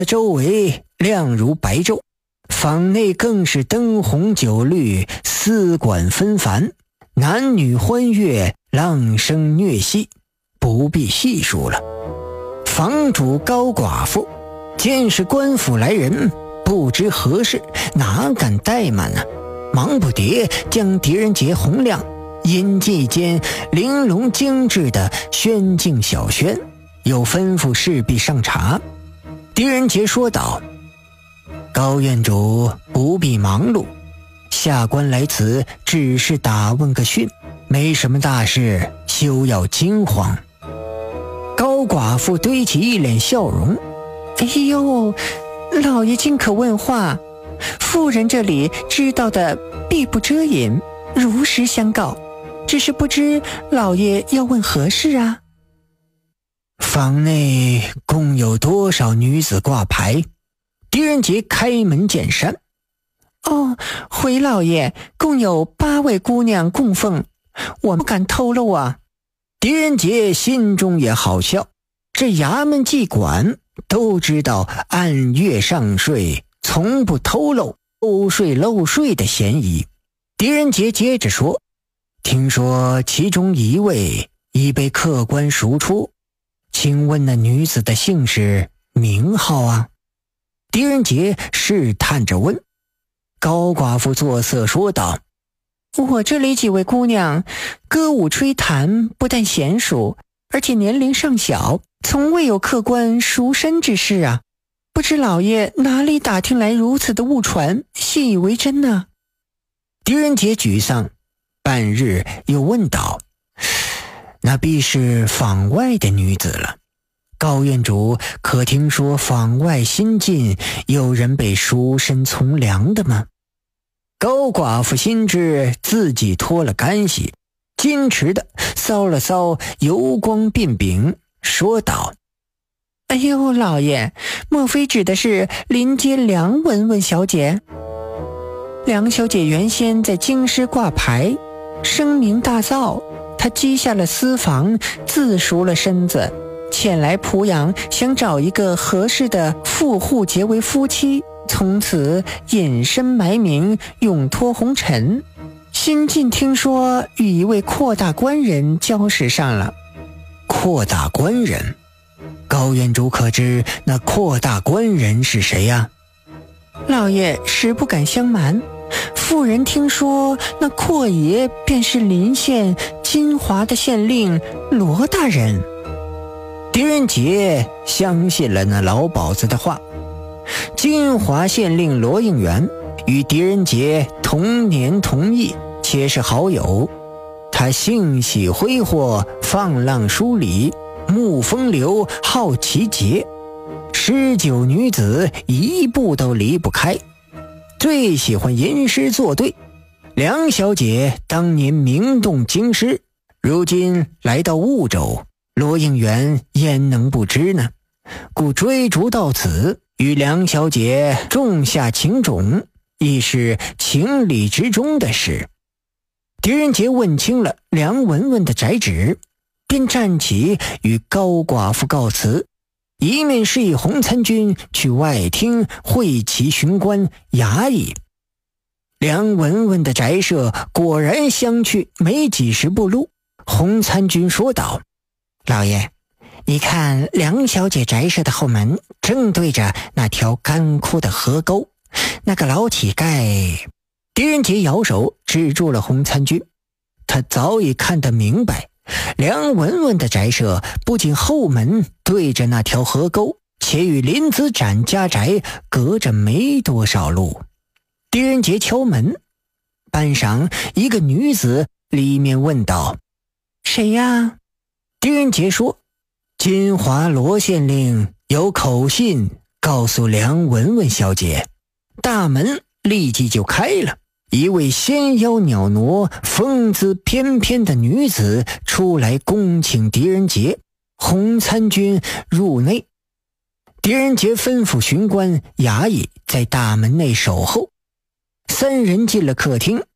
周围亮如白昼，坊内更是灯红酒绿，丝管纷繁，男女欢悦，浪声虐戏，不必细数了。房主高寡妇见是官府来人，不知何事，哪敢怠慢呢？忙不迭将狄仁杰洪亮阴迹间玲珑精致的轩境小轩，又吩咐侍婢上茶。狄仁杰说道：高院主不必忙碌，下官来此只是打问个讯，没什么大事，休要惊慌。高寡妇堆起一脸笑容： 哎呦，老爷尽可问话，妇人这里知道的必不遮掩，如实相告，只是不知老爷要问何事啊？ 坊内共有多少女子挂牌？狄仁杰开门见山。 回老爷，共有8位姑娘供奉，我们敢透露啊。 狄仁杰心中也好笑，这衙门妓管都知道按月上税，从不透露漏税的嫌疑。狄仁杰接着说：听说其中一位已被客官赎出，请问那女子的姓氏名号啊？狄仁杰试探着问。高寡妇作色说道： 我这里几位姑娘歌舞吹弹，不但娴熟，而且年龄尚小，从未有客官赎身之事啊，不知老爷哪里打听来如此的误传，信以为真呢？ 狄仁杰沮丧，半日又问道：那必是坊外的女子了。高院主可听说坊外新近有人被赎身从良的吗？高寡妇心知自己脱了干系，矜持地搔了搔油光鬓柄，说道： 哎呦，老爷，莫非指的是临街梁文文小姐？梁小姐原先在京师挂牌，声名大噪，她积下了私房，自赎了身子，前来濮阳，想找一个合适的富户结为夫妻，从此隐身埋名，永脱红尘。新近听说与一位阔大官人交识上了。 阔大官人？高院主可知那阔大官人是谁呀？ 老爷实不敢相瞒，妇人听说那阔爷便是临县金华的县令罗大人。 狄仁杰相信了那老鸨子的话。金华县令罗应元与狄仁杰同年同义，且是好友。他性喜挥霍，放浪疏离，慕风流，好奇节，诗酒女子一步都离不开，最喜欢吟诗作对。梁小姐当年名动京师，如今来到婺州，罗应元焉能不知呢？故追逐到此，与梁小姐种下情种，亦是情理之中的事。狄仁杰问清了梁文文的宅址，便站起与高寡妇告辞，一面示意洪参军去外厅会齐巡官衙役。梁文文的宅舍果然相去没几十步路。洪参军说道：老爷，你看梁小姐宅舍的后门正对着那条干枯的河沟，那个老乞丐……狄仁杰摇手止住了洪参军。他早已看得明白，梁文文的宅舍不仅后门对着那条河沟，且与林子展家宅隔着没多少路。狄仁杰敲门，半晌，一个女子里面问道： 谁呀？ 狄仁杰说：金华罗县令有口信告诉梁文文小姐。大门立即就开了，一位纤腰袅娜、风姿翩翩的女子出来恭请狄仁杰。洪参军入内，狄仁杰吩咐巡官衙役在大门内守候。三人进了客厅，